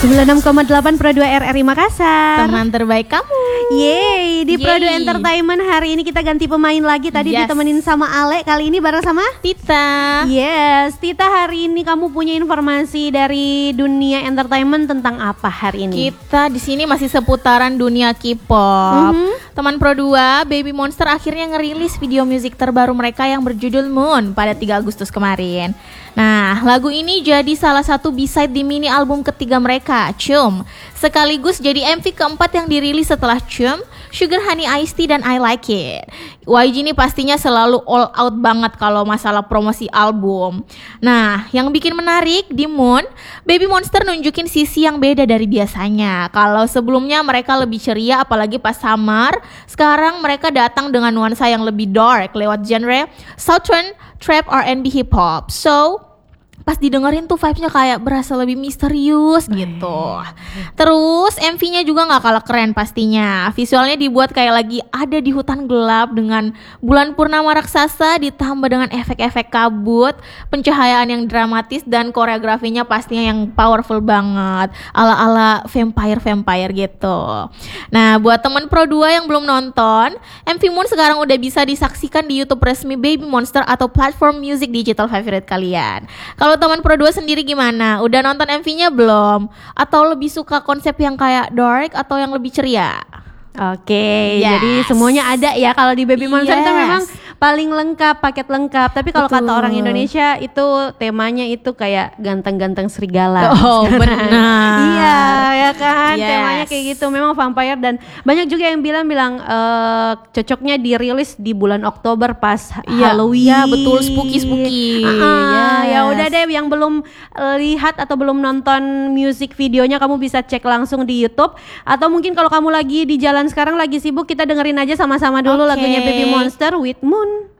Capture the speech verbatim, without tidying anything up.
sembilan puluh enam koma delapan Pro dua R R I Makassar. Teman terbaik kamu. Yeay, di Yeay. Pro dua Entertainment hari ini kita ganti pemain lagi. Tadi Yes. ditemenin sama Ale, kali ini bareng sama Tita. Yes, Tita, hari ini kamu punya informasi dari dunia entertainment tentang apa hari ini? Kita di sini masih seputaran dunia K-pop. Mhm. Teman Pro dua, Baby Monster akhirnya ngerilis video musik terbaru mereka yang berjudul Moon pada tiga Agustus kemarin. Nah, lagu ini jadi salah satu B-side di mini album ketiga mereka, Chum. Sekaligus jadi M V keempat yang dirilis setelah Chum, Sugar Honey Iced Tea, dan I Like It. Y G ini pastinya selalu all out banget kalau masalah promosi album. Nah, yang bikin menarik di Moon, Baby Monster nunjukin sisi yang beda dari biasanya. Kalau sebelumnya mereka lebih ceria apalagi pas summer, sekarang mereka datang dengan nuansa yang lebih dark lewat genre Southern Trap R and B Hip Hop. So, pas didengerin tuh vibes-nya kayak berasa lebih misterius gitu. Terus M V-nya juga gak kalah keren pastinya. Visualnya dibuat kayak lagi ada di hutan gelap dengan bulan purnama raksasa ditambah dengan efek-efek kabut, pencahayaan yang dramatis, dan koreografinya pastinya yang powerful banget, ala-ala vampire-vampire gitu. Nah, buat temen Pro dua yang belum nonton, M V Moon sekarang udah bisa disaksikan di YouTube resmi Baby Monster atau platform music digital favorite kalian. Kalau teman Pro dua sendiri gimana? Udah nonton M V-nya belum? Atau lebih suka konsep yang kayak dark atau yang lebih ceria? Oke, Yes. jadi semuanya ada ya kalau di Baby Monster itu Yes. memang paling lengkap, paket lengkap. Tapi kalau kata Betul. orang Indonesia itu temanya itu kayak ganteng-ganteng serigala. Oh, benar. Iya, ya kan? Yes. Temanya kayak gitu. Memang vampire, dan banyak juga yang bilang-bilang eh, cocoknya dirilis di bulan Oktober pas Iya, Halloween. iya, betul, spooky-spooky. Ah, ya Yes. udah deh, yang belum eh, lihat atau belum nonton music videonya, kamu bisa cek langsung di YouTube, atau mungkin kalau kamu lagi di jalan sekarang lagi sibuk, kita dengerin aja sama-sama dulu Oke. lagunya Baby Monster with Moon.